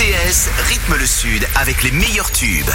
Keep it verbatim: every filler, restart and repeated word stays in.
C S rythme le Sud avec les meilleurs tubes.